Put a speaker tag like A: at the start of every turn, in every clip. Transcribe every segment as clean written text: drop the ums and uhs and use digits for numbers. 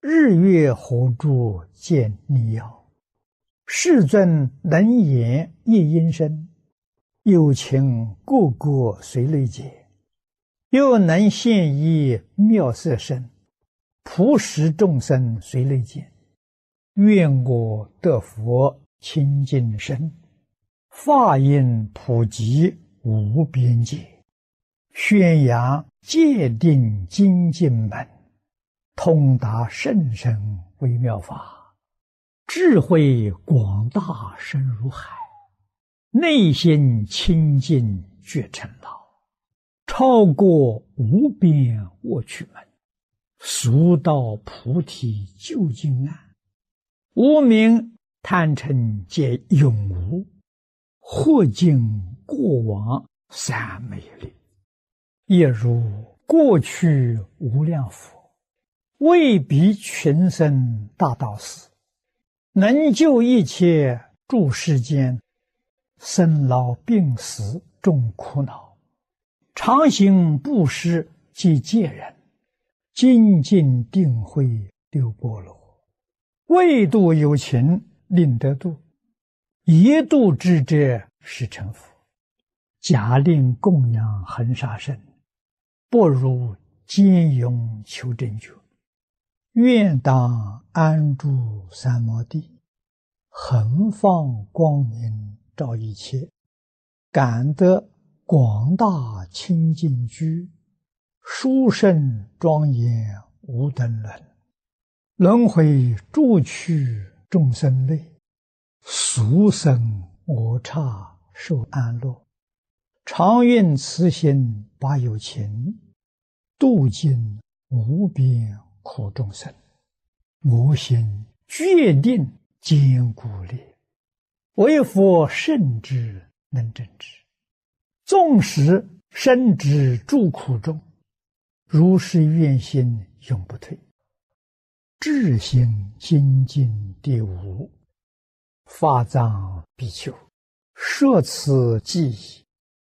A: 日月火柱见逆曜，世尊能言一音声，有情个个随类解，又能现一妙色身，普使众生随类见。愿我得佛清净身，法音普及无边界，宣扬戒定精进门，通达甚深微妙法，智慧广大深如海，内心清净觉成老，超过无边卧趣门，速到菩提究竟岸。无明贪嗔皆永无，或尽过往三昧力，也如过去无量佛，为彼群生大道士，能救一切诸世间，生老病死众苦恼，常行布施即戒人，精进定慧六波罗，为度有情令得度，一度之者是成佛。假令供养恒沙身，不如坚勇求真觉。愿当安住三摩地，恒放光明照一切，感得广大清净居，殊胜庄严无等伦。轮回诸趣众生类，俗生我刹受安乐。常愿慈心把有情，度尽无边苦众生。我心决定坚固力，为佛圣智能正之。纵使身之诸苦中，如是愿心永不退。智行精进第五，法藏比丘，摄此记忆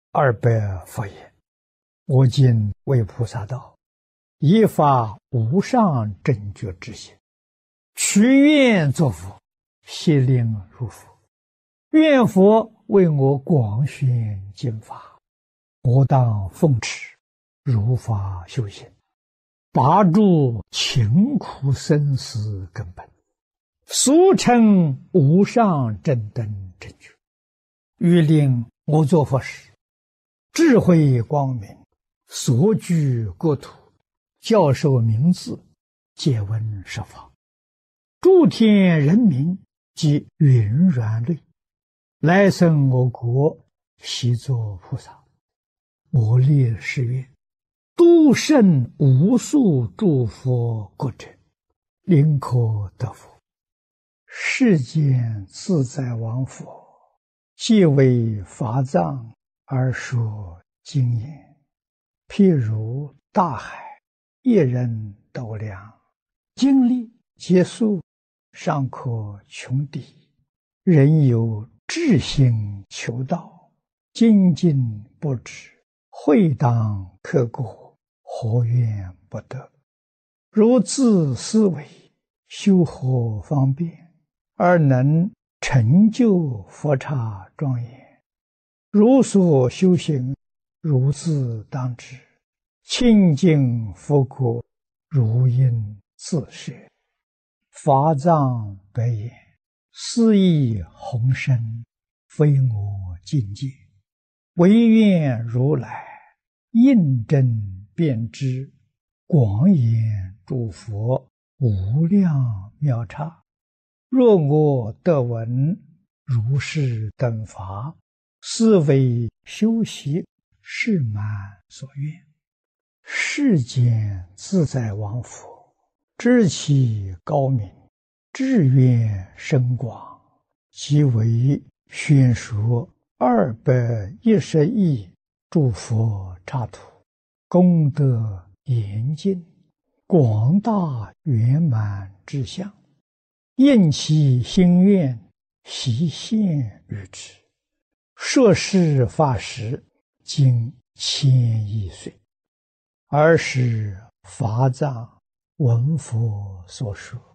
A: 200佛言：我今为菩萨道，以发无上正觉之心，许愿作佛，悉令入佛。愿佛为我广宣经法，我当奉持，如法修行，拔除勤苦生死根本，俗称无上正等正觉。欲令我作佛时，智慧光明，所居国土，教授名字，皆闻十方。诸天人民及云软类，来生我国，悉作菩萨。我立誓愿，度胜无数诸佛国者，宁可得佛。世间自在王佛，既为法藏而说经言，譬如大海，一人斗量，经历结束，尚可穷底。人有志心求道，精进不止，会当刻过，何怨不得？如自思维，修何方便，而能成就佛刹庄严？如所修行，如自当知，清净佛国，如应自摄。法藏白言：斯亦宏深，非我境界，唯愿如来印证遍知，广演诸佛无量妙刹。若我得闻如是等法，斯为修习誓满所愿。世间自在王佛，知其高明，志愿深广，即为宣说210亿诸佛刹土，功德严尽，广大圆满之相，应其心愿，悉现于之。摄事法时，经1000亿岁，尔时法藏闻佛所说。